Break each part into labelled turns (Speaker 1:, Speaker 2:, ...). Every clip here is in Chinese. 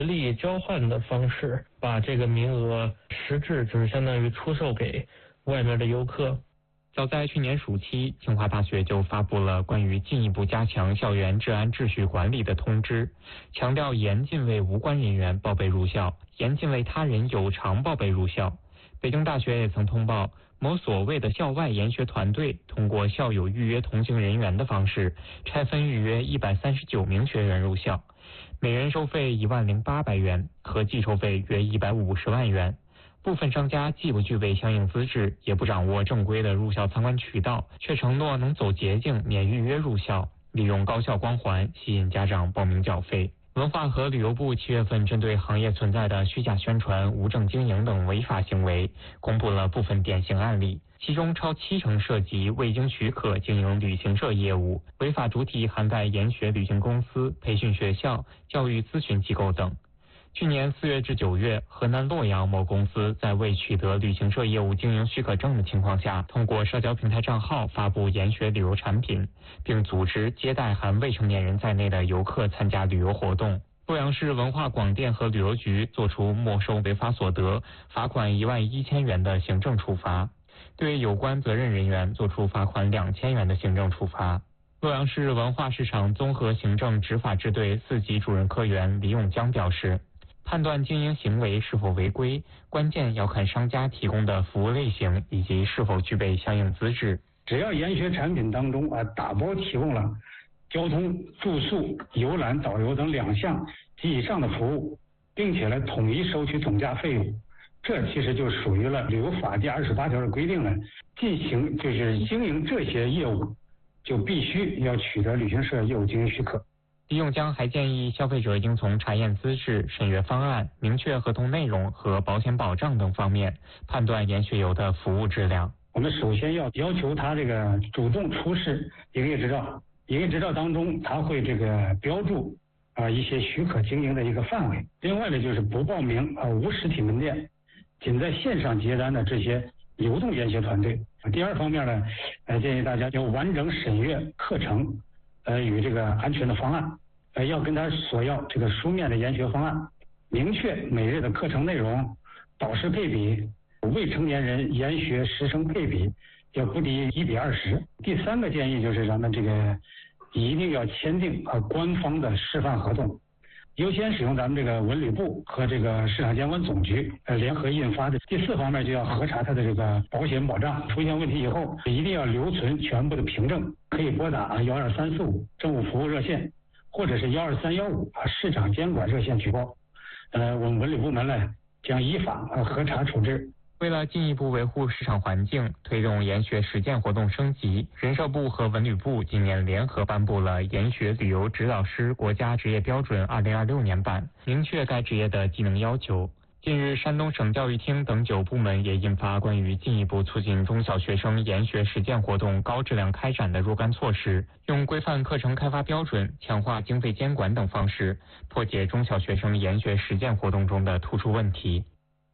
Speaker 1: 利益交换的方式，把这个名额实质就是相当于出售给外面的游客。
Speaker 2: 早在去年暑期，清华大学就发布了关于进一步加强校园治安秩序管理的通知，强调严禁为无关人员报备入校，严禁为他人有偿报备入校。北京大学也曾通报，某所谓的校外研学团队通过校友预约同行人员的方式，拆分预约139名学员入校，每人收费10800元，合计收费约150万元。部分商家既不具备相应资质，也不掌握正规的入校参观渠道，却承诺能走捷径免预约入校，利用高校光环吸引家长报名缴费。文化和旅游部7月份针对行业存在的虚假宣传、无证经营等违法行为，公布了部分典型案例，其中超70%涉及未经许可经营旅行社业务，违法主体涵盖研学旅行公司、培训学校、教育咨询机构等。去年4月至9月，河南洛阳某公司在未取得旅行社业务经营许可证的情况下，通过社交平台账号发布研学旅游产品，并组织接待含未成年人在内的游客参加旅游活动。洛阳市文化广电和旅游局作出没收违法所得、罚款11000元的行政处罚，对有关责任人员作出罚款2000元的行政处罚。洛阳市文化市场综合行政执法支队4级主任科员李永江表示，判断经营行为是否违规，关键要看商家提供的服务类型以及是否具备相应资质。
Speaker 3: 只要研学产品当中打包提供了交通、住宿、游览、导游等2项及以上的服务，并且统一收取总价费用，这其实就属于了旅游法第28条的规定了。进行就是经营这些业务，就必须要取得旅行社业务经营许可。
Speaker 2: 李永江还建议消费者应从查验资质、审阅方案、明确合同内容和保险保障等方面判断研学游的服务质量。
Speaker 3: 我们首先要求他这个主动出示营业执照，营业执照当中他会这个标注一些许可经营的一个范围。另外呢，就是不报名无实体门店，仅在线上接单的这些流动研学团队。第二方面呢，建议大家要完整审阅课程与这个安全的方案。要跟他索要这个书面的研学方案，明确每日的课程内容、导师配比、未成年人研学师生配比要不低1:20。第3个建议就是咱们这个一定要签订官方的示范合同，优先使用咱们这个文旅部和这个市场监管总局联合印发的。第4方面就要核查它的这个保险保障，出现问题以后一定要留存全部的凭证，可以拨打12345政务服务热线，或者是12315市场监管热线举报。我们文旅部门呢将依法核查处置。
Speaker 2: 为了进一步维护市场环境，推动研学实践活动升级，人社部和文旅部今年联合颁布了研学旅游指导师国家职业标准2026年版，明确该职业的技能要求。近日，山东省教育厅等9部门也印发关于进一步促进中小学生研学实践活动高质量开展的若干措施，用规范课程开发标准、强化经费监管等方式，破解中小学生研学实践活动中的突出问题。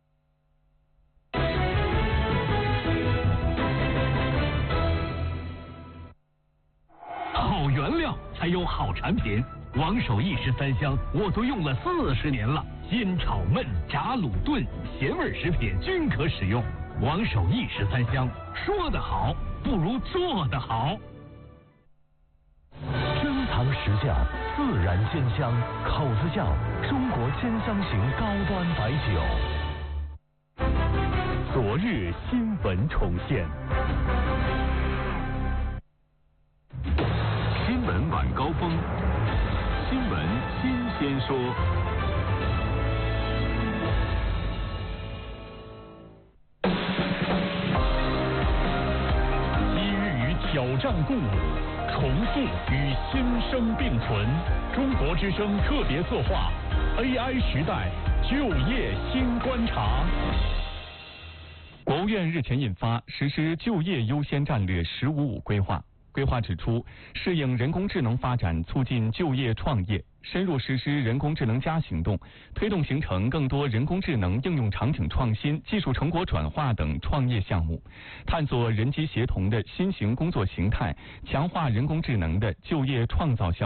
Speaker 4: 好原料才有好产品，王守义13香我都用了40年了，煎炒焖炸卤炖咸味食品均可使用。王守义13香，说得好不如做得好。
Speaker 5: 珍藏实窖，自然鲜香，口子窖，中国鲜香型高端白酒。昨日新闻重现。
Speaker 6: 新闻晚高峰，新闻新鲜说。
Speaker 5: 机遇与挑战共舞，重复与新生并存。中国之声特别策划 AI 时代就业新观察。国务院日前印发实施就业优先战略“15+5”规划。规划指出，适应人工智能发展，促进就业创业，深入实施人工智能+行动，推动形成更多人工智能应用场景创新、技术成果转化等创业项目，探索人机协同的新型工作形态，强化人工智能的就业创造效